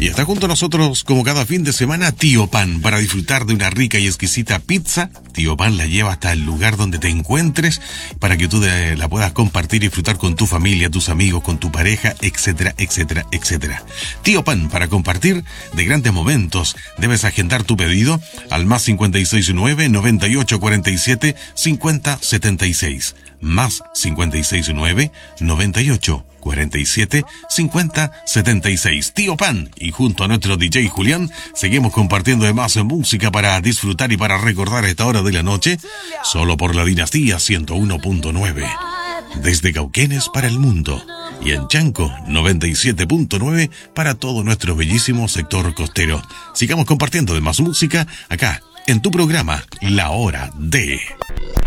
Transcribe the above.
Y está junto a nosotros, como cada fin de semana, Tío Pan, para disfrutar de una rica y exquisita pizza. Tío Pan la lleva hasta el lugar donde te encuentres, para que tú la puedas compartir y disfrutar con tu familia, tus amigos, con tu pareja, etcétera, etcétera, etcétera. Tío Pan, para compartir de grandes momentos. Debes agendar tu pedido al más 569-9847-5076. Más 569-9847-5076. Tío Pan, y junto a nuestro DJ Julián, seguimos compartiendo de más música para disfrutar y para recordar a esta hora de la noche, solo por la Dinastía 101.9. Desde Cauquenes para el mundo, y en Chanco 97.9 para todo nuestro bellísimo sector costero. Sigamos compartiendo de más música acá, en tu programa, La Hora de...